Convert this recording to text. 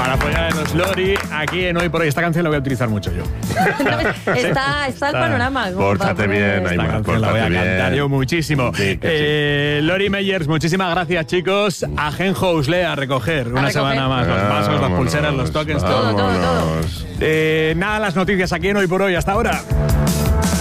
Para apoyar a los Lori, aquí en Hoy por Hoy. Esta canción la voy a utilizar mucho yo. está el panorama. Pórtate bien, Aimar, La voy a pórtate cantar bien. yo muchísimo. Sí, Lori Meyers, muchísimas gracias, chicos. A Genjo Usle a recoger una semana más. Los vasos, las pulseras, los tokens, todo. Todo. Nada, las noticias aquí en Hoy por Hoy. Hasta ahora.